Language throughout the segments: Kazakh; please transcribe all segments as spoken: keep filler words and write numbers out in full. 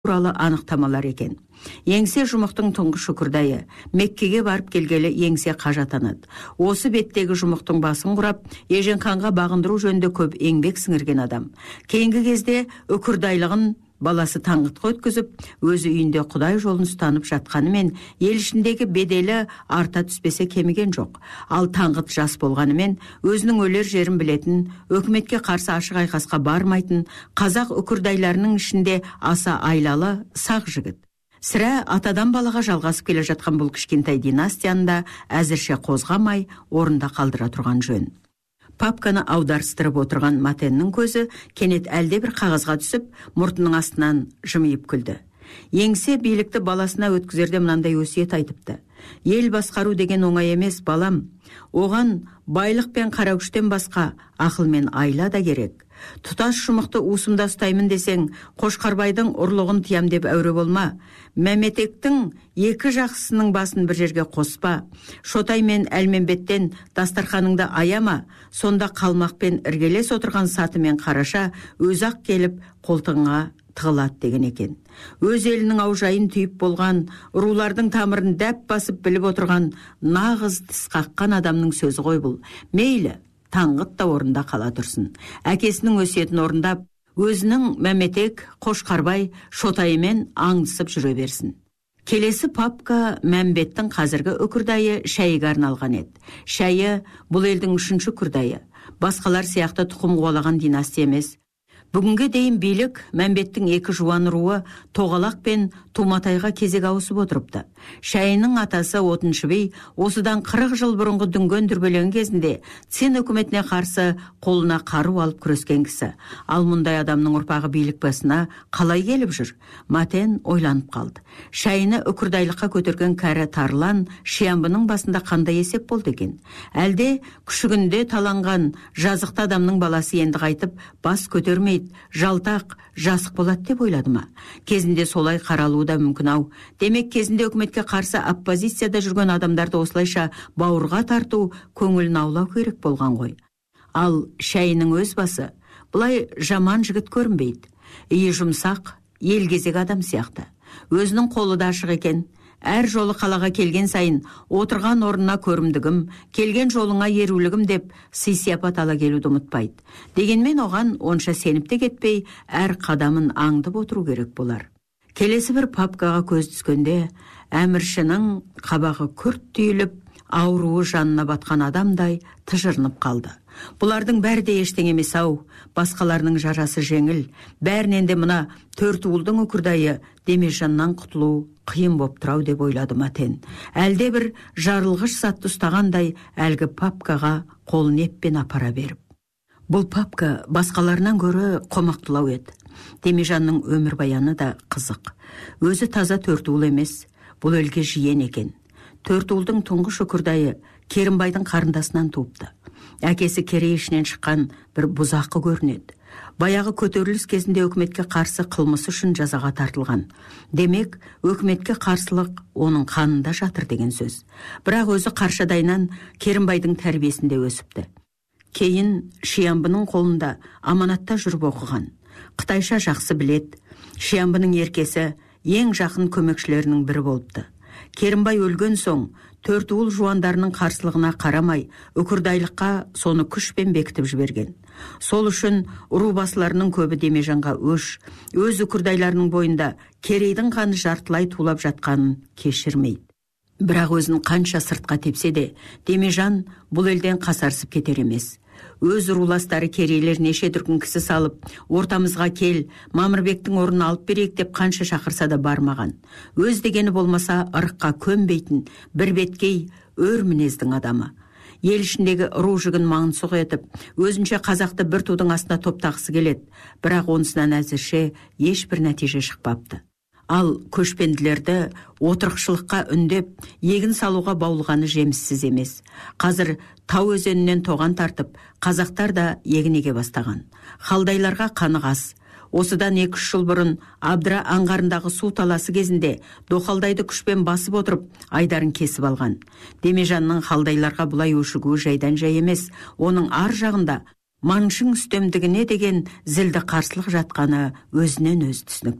туралы анықтамалар екен. Еңсе жұмықтың тұңғыш үкірдайы, Меккеге барып келгелі еңсе қажатанады. Осы беттегі жұмықтың басын құрап, еженханға бағындыру жөнінде көп еңбек сіңірген адам. Кейінгі кезде үкірдайлығын баласы Таңғытқа өткізіп, өзі үйінде Құдай жолын ұстанып жатқанымен, ел ішіндегі беделі арта түспесе кеміген жоқ. Ал Таңғыт жас болғанымен, өзінің өлер жерін білетін, өкіметке қарсы ашық айқасқа бармайтын, қазақ үкірдайларының ішінде аса айлалы сақ жігіт. Сірә атадан балаға жалғасып келе жатқан бұл кішкентай династияны да әзірше қозғамай, орында қалдыра тұрған жөн. Папканы аударыстырып отырған Матеннің көзі кенет әлде бір қағазға түсіп, мұртының астынан жымиып күлді. Еңсе билікті баласына өткізерде мынандай өсиет айтыпты. Ел басқару деген оңай емес, балам. Оған байлық пен қара күштен басқа ақыл мен айла да керек. Тұтас жұмықты уысымда ұстаймын десең, Қошқарбайдың ұрлығын тиям деп әуре болма. Мәметектің екі жақсысының басын бір жерге қоспа. Шотай мен Әлменбеттен дастарханыңды аяма. Сонда қалмақпен іргелес отырған Саты мен Қараша өзақ келіп қолтығыңа тығылады деген екен. Өз елінің аужайын түйіп болған, рулардың тамырын дәп басып біліп отырған нағыз тіс қаққан адамның сөзі ғой бұл. Мейлі, Таңғыт та орында қала тұрсын. Әкесінің өсиетін орындап, өзінің Мәметек, Қошқарбай, Шотайымен аңдысып жүре берсін. Келесі папка Мәмбеттің қазіргі үкірдайы Шәйге арналған еді. Шәйі бұл елдің үшінші үкірдайы. Басқалар сияқты тұқым қуалаған династия емес. Бүгінге дейін билік Мәмбеттің екі жуан руы Тоғалақ пен Туматайға кезек ауысып отырыпты. Шәйінің атасы Отыншы би осыдан қырық жыл бұрынғы дүнген дүрбелең кезінде Цин үкіметіне қарсы қолына қару алып күрескен кісі. Ал мұндай адамның ұрпағы билік басына қалай келіп жүр? Матен ойланып қалды. Шәйіні үкірдайлыққа көтерген кәрі Тарлан Шиямбының басында қандай есеп болды екен? Әлде күшігінде таланған жазықты адамның баласы енді қайтып бас көтермейді, жалтақ, жасық болады деп ойлады ма? Кезінде солай қаралуы да мүмкін ау. Демек кезінде үкіметке қарсы оппозицияда жүрген адамдарды осылайша бауырға тарту, көңілін аулау керек болған ғой. Ал Шәйінің өз басы бұлай жаман жігіт көрінбейді. Иі жұмсақ, ел кезек адам сияқты. Өзінің қолы да ашық екен. Әр жолы қалаға келген сайын отырған орнына көрімдігім, келген жолыңа ерулігім деп сый-сияпат ала келуді ұмытпайды. Дегенмен оған онша сеніп те кетпей, әр қадамын аңдып отыру керек болар. Келесі бір папкаға көз түскенде, әміршінің қабағы күрт түйіліп, ауруы жанына батқан адамдай тыжырынып қалды. Бұлардың бәрі де ештеңе емес ау, басқаларының жарасы жеңіл, бәрінен де мына Төртуылдың үкірдайы Демежаннан құтылу қиын боп тұрау деп ойлады Матен. Әлде бір жарылғыш затты ұстағандай әлгі папкаға қолын еппен апара беріп. Бұл папка басқаларынан гөрі қомақтылау еді. Демежанның өмір баяны да қызық. Өзі таза Төртуыл емес, бұл елге жиен екен. Төртуылдың тұңғыш үкірдайы Керімбайдың қарындасынан туыпты. Әкесі керей ішінен шыққан бір бұзақы көрінеді. Баяғы көтеріліс кезінде өкіметке қарсы қылмысы үшін жазаға тартылған. Демек, өкіметке қарсылық оның қанында жатыр деген сөз. Бірақ өзі Қаршадайынан Керімбайдың тәрбиесінде өсіпті. Кейін Шиямбының қолында аманатта жүріп оқыған. Қытайша жақсы білет. Шиямбының еркесі ең жақын көмекшілерінің бірі болыпты. Керімбай өлген соң, Төртуыл жуандарының қарсылығына қарамай, үкірдайлыққа соны күшпен бекітіп жіберген. Сол үшін ру басыларының көбі Демежанға өш, өз үкірдайларының бойында керейдің қаны жартылай тулап жатқанын кешірмейді. Бірақ өзін қанша сыртқа тепсе де, Демежан бұл елден қасарсып кетер емес. Өз руластары керейлер неше дүркін кісі салып, ортамызға кел, Мамырбектің орнын алып берейік деп қанша шақырса да бармаған. Өз дегені болмаса ырыққа көнбейтін, бір беткей өр мінездің адамы. Ел ішіндегі ру жігін маңынсық етіп, өзінше қазақты бір тудың астына топтағысы келеді, бірақ онысынан әзірше ешбір нәтиже шықпапты. Ал көшпенділерді отырықшылыққа үндеп, егін салуға баулғаны жеміссіз емес. Қазір Тау өзенінен тоған тартып, қазақтар да егін еге бастаған. Халдайларға қанығас. Осыдан екі үш жыл бұрын Абдыра аңғарындағы су таласы кезінде Доқалдайды күшпен басып отырып, айдарын кесіп алған. Демежанның халдайларға бұлай өшігуі жайдан жай емес, оның ар жағында Маншың үстемдігіне деген зілді қарсылық жатқаны өзінен өз түсінікті.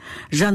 жан